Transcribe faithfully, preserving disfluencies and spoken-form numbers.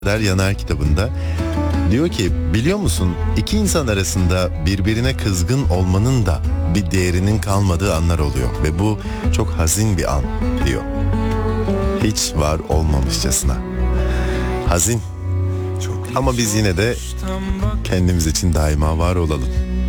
Der Yanar kitabında diyor ki, biliyor musun, iki insan arasında birbirine kızgın olmanın da bir değerinin kalmadığı anlar oluyor ve bu çok hazin bir an diyor. Hiç var olmamışçasına. Hazin. Ama biz yine de kendimiz için daima var olalım.